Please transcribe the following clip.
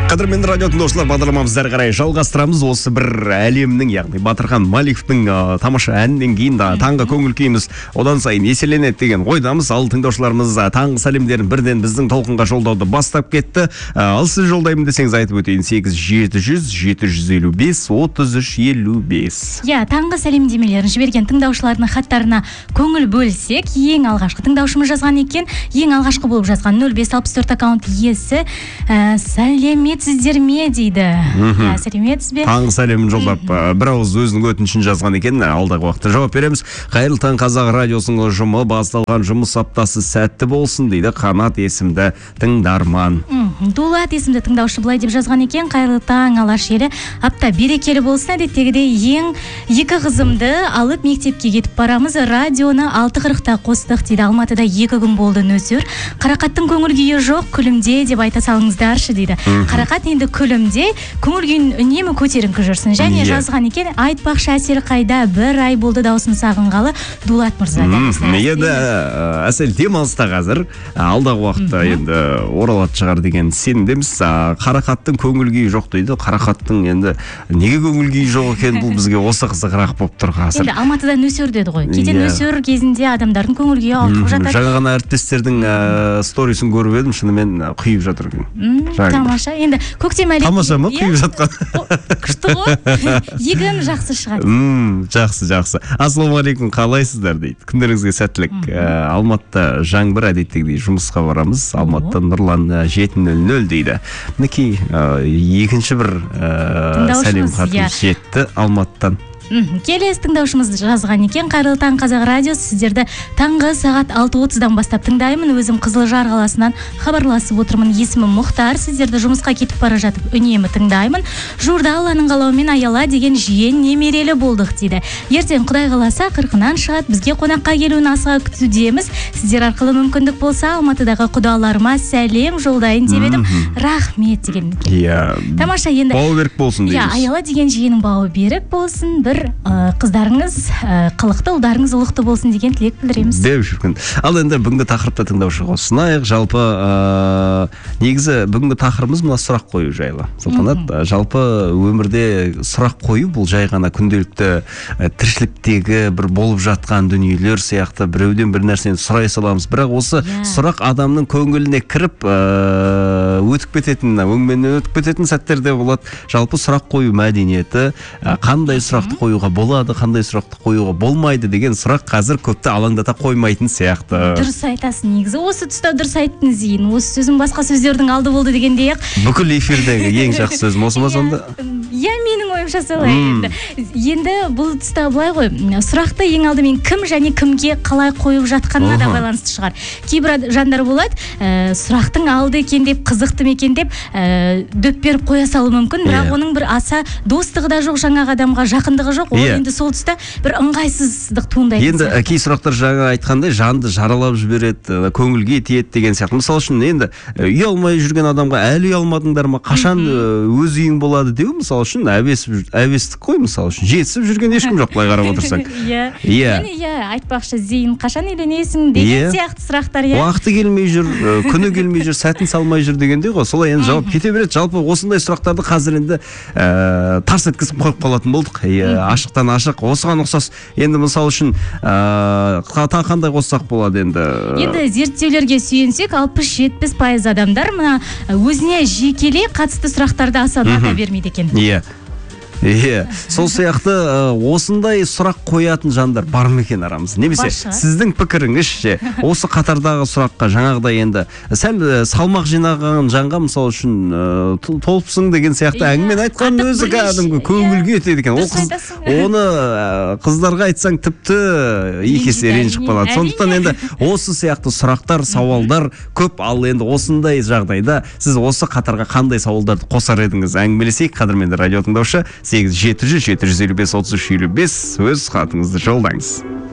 Қадірменді радио тыңдаушылар, бағдарламамызды әрі қарай жалғастырамыз. Осы бір әлемнің, яғни Батырхан Маликовтың тамаша әнінен кейін таңғы көңіл күйіміз одан сайын еселенеді деген ойдамыз. Ал тыңдаушыларымыз таңғы сәлемдерін бірден біздің толқынға жолдауды бастап кетті. Ал сіз жолдаймын десеңіз айтып өтейін: 8-700-755-3355. Иә, таңғы сәлемдемелерін жіберген тыңдаушылардың хаттарына көңіл бөлсек, ең алғашқы тыңдаушымыз жазған екен. Ең алғашқы болып жазған 0564 аккаунт иесі сәлеметсіздер ме дейді. Сәлеметсіз бе? Таңғы сәлемін жолдап, бір ауыз өзінің өтінішін жазған екен. Алдағы уақытта жауап береміз. Қайырлы таң, Қазақ радиосының ұжымы, басталған жұмыс аптасы сәтті болсын дейді Қанат есімді тыңдарман. Дулат есімді тыңдаушы былай деп жазған екен: қайырлы таң, Алаш елі, апта берекелі болсын. Әдеттегідей екі қызымды алып мектепке кетіп барамыз. Радионы 6:40-та қостық дейді. Алматыда 2 күн болды нөсер. Қарақаттың көңіл күйі жоқ, күлімде деп айта салыңыздаршы дейді. Қарақат енді күлімде, көңіл күйін үнемі көтеріңкі жүрсін. Және жазған екен: айтпақшы әсел қайда, 1 ай болды даусын сағынғалы. Дулат мырза. Енді әсел демалыста қазір, алдағы уақытта енді оралады шығар деген сенімдеміз. Қарақаттың көңіл күйі жоқ дейді. Қарақаттың енді неге көңіл күйі жоқ екен, бұл бізге осы қызығырақ болып тұр қазір. Енді Алматыда нөсер деді ғой. Кейде нөсер кезінде адамдардың көңіл күйі ауытқып жатады. Жаңа ғана әріптестердің сторисін көріп едім, шынымен құйып жатыр екен. Тамаша. Енді көктем әлі. Тамаша ма құйып жатқан? Күшті ғой. Егін жақсы шығады. Жақсы. Ассалаумағалейкум, қалайсыздар дейді. Күндеріңізге сәттілік. Алматыда жаңбыр, әдеттегідей жұмысқа барамыз. Алматыда Нұрлан 7:00 дейді. Мінекей екінші бір сәлем хатымыз жетті Алматыдан. Келесі тыңдаушымыз жазған екен: қайырлы таң, Қазақ радиосы, сіздерді таңғы сағат 6:30-дан бастап тыңдаймын. Өзім Қызылжар қаласынан хабарласып отырмын. Есімім Мұхтар. Сіздерді жұмысқа кетіп бара жатып үнемі тыңдаймын. Жуырда Алланың қалауымен Аяла деген жиен немерелі болдық дейді. Ертең Құдай қаласа 40-нан шығады. Бізге қонаққа келуін асыға күтудеміз. Сіздер арқылы мүмкіндік болса Алматыдағы құдаларыма сәлем жолдайын деп едім. Рахмет деген. Тамаша. Енді бауы берік болсын дейміз. Аяла деген жиенің бауы берік болсын. Қыздарыңыз қылықты, ұлдарыңыз ұлықты болсын деген тілек білдіреміз. Деп жүрген. Ал енді бүгінгі тақырыпта тыңдаушы қосынайық. Жалпы негізі бүгінгі тақырыбымыз мына сұрақ қою жайлы. Салтанат, жалпы өмірде сұрақ қою бұл жай ғана күнделікті тіршіліктегі бір болып жатқан дүниелер сияқты біреуден бір нәрсені сұрай саламыз. Бірақ осы сұрақ адамның көңіліне кіріп өтіп кететін, өңменнен өтіп кететін сәттерде болады. Жалпы сұрақ қою мәдениеті, қандай сұрақты қоюға болады, қандай сұрақты қоюға болмайды деген сұрақ қазір көпті алаңдата қоймайтын сияқты. Дұрыс айтасың. Негізі осы тұста дұрыс айттыңыз дейін. Осы сөзім басқа сөздердің алды болды дегендей ақ. Бүкіл эфирдегі ең жақсы сөзім осы ма сонда? Менің ойымша солай. Енді бұл тұста былай ғой, сұрақты ең алдымен кім және кімге қалай қойып жатқанына да байланысты шығар. Кейбір жандар болады, сұрақтың алды екен деп, қызықты екен деп дөп беріп қоя салуы мүмкін, бірақ оның бір аса достығы да жоқ, жаңағы адамға жақындығы жоқ. Ол енді сол тұста бір ыңғайсыздық туындайды. Енді кей сұрақтар жаңа айтқандай жанды жаралап жібереді, көңілге тиеді деген сияқты. Мысалы үшін енді үй алмай жүрген адамға әлі үй алмадыңдар ма, қашан өз үйің болады деу мысалы үшін әбестік қой. Мысалы үшін жетісіп жүрген ешкім жоқ, былай қарап отырсаң. Айтпақшы, Зейін қашан үйленесің деген сияқты сұрақтар. Уақыты келмей жүр, күні келмей жүр, сәтін салмай жүр дегендей ғой. Солай енді жауап кете береді. Жалпы осындай сұрақтарды қазір енді тарс еткізіп қойып қалатын болдық. Ашықтан ашық. Осыған ұқсас енді мысалы үшін қандай қоссақ болады енді? Енді зерттеулерге сүйенсек, 60-70% адамдар мына өзіне жекелей қатысты сұрақтарды аса ұната бермейді екен. Сол сияқты осындай сұрақ қоятын жандар бар ма екен арамызда? Немесе сіздің пікіріңізше осы қатардағы сұраққа жаңағыдай енді сәл салмақ жинаған жанға мысалы үшін толыпсың деген сияқты әңгімен айтқан өзі кәдімгі көңілге тиеді екен. Оны қыздарға айтсаң тіпті екі есе ренжіп қалады. Сондықтан енді осы сияқты сұрақтар, сауалдар көп. Ал енді осындай жағдайда сіз осы қатарға қандай сауалдарды қосар едіңіз? Әңгімелесейік. Қадірменді радио тыңдаушы, 8-700-755-3355 өз хатыңызды жолдаңыз.